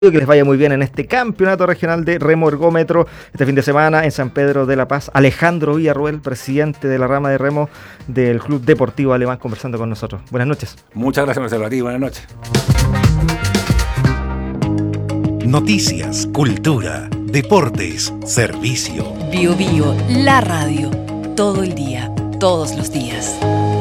Que les vaya muy bien en este campeonato regional de remo ergómetro este fin de semana en San Pedro de la Paz. Alejandro Villarruel, presidente de la rama de remo del Club Deportivo Alemán, conversando con nosotros. Buenas noches. Muchas gracias, Marcelo. A ti, buenas noches. Noticias, cultura, deportes, servicio. Bio Bio, la radio. Todo el día, todos los días.